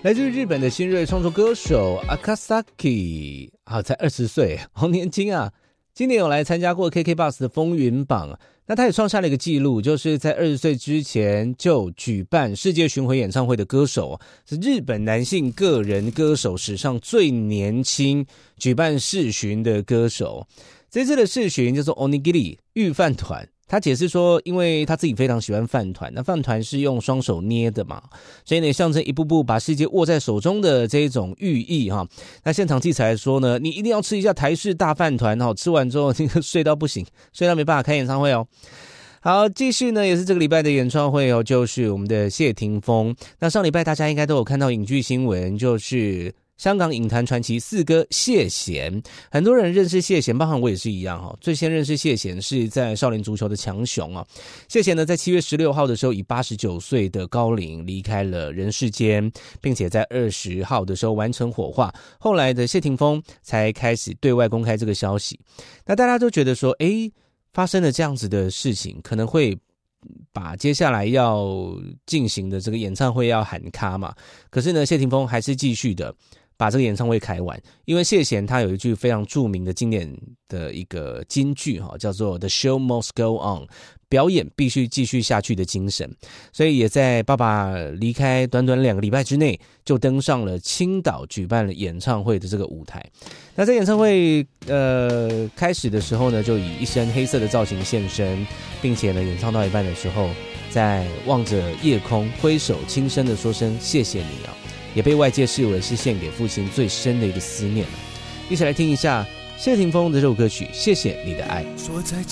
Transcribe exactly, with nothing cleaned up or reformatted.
来自于日本的新锐创作歌手 Akasaki， 啊，才二十岁，好年轻啊！今年有来参加过 K K B O X 的风云榜，那他也创下了一个纪录，就是在二十岁之前就举办世界巡回演唱会的歌手，是日本男性个人歌手史上最年轻举办世巡的歌手。这次的世巡叫做 Onigiri 御饭团。他解释说，因为他自己非常喜欢饭团，那饭团是用双手捏的嘛，所以呢象征一步步把世界握在手中的这一种寓意哈。那现场器材说呢，你一定要吃一下台式大饭团哈，吃完之后那个睡到不行，睡到没办法开演唱会哦。好，继续呢，也是这个礼拜的演唱会哦，就是我们的谢霆锋。那上礼拜大家应该都有看到影剧新闻，就是香港影坛传奇四哥谢贤，很多人认识谢贤，包含我也是一样哈。最先认识谢贤是在少年足球的强雄啊。谢贤呢，在七月十六号的时候，以八十九岁的高龄离开了人世间，并且在二十号的时候完成火化。后来的谢霆锋才开始对外公开这个消息。那大家都觉得说，诶，发生了这样子的事情，可能会把接下来要进行的这个演唱会要喊卡嘛。可是呢，谢霆锋还是继续的把这个演唱会开完，因为谢贤他有一句非常著名的经典的一个金句哈，叫做 The show must go on， 表演必须继续下去的精神，所以也在爸爸离开短短两个礼拜之内，就登上了青岛举办了演唱会的这个舞台。那在演唱会呃开始的时候呢，就以一身黑色的造型现身，并且呢演唱到一半的时候，在望着夜空挥手轻声的说声谢谢你啊，也被外界视为是献给父亲最深的一个思念。一起来听一下谢霆锋的这首歌曲《谢谢你的爱》。 说再